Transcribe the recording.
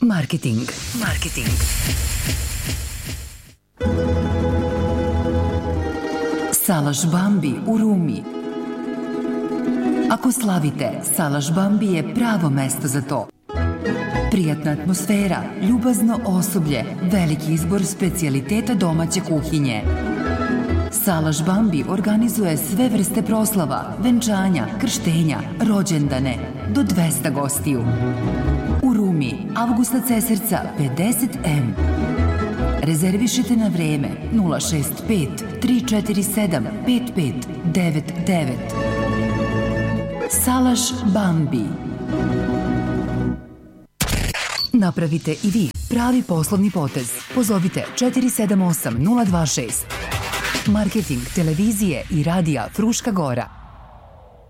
Marketing. Salaš Bambi u Rumi. Ako slavite, Salaš Bambi je pravo mesto za to. Prijatna atmosfera, ljubazno osoblje, veliki izbor specijaliteta domaće kuhinje. Salaš Bambi organizuje sve vrste proslava, venčanja, krštenja, rođendane, do 200 gostiju. U Rumi, Avgusta Cesarca 50M. Rezervišite na vreme 065 347 5599. Salaš Bambi. Napravite i vi pravi poslovni potez. Pozovite 478 026. Marketing televizije i radija Fruška Gora.